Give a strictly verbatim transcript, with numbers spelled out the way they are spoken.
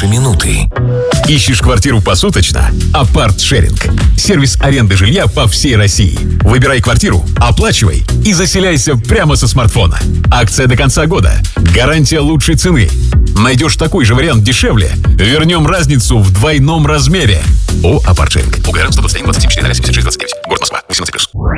ваши минуты. Ищешь квартиру посуточно? Апарт-шеринг. Сервис аренды жилья по всей России. Выбирай квартиру, оплачивай и заселяйся прямо со смартфона. Акция до конца года. Гарантия лучшей цены. Найдешь такой же вариант дешевле? Вернем разницу в двойном размере. О, Апарт-шеринг. УГР сто двадцать один двадцать семь четыре ноль семьдесят шесть двадцать девять. Город Москва. восемнадцать плюс.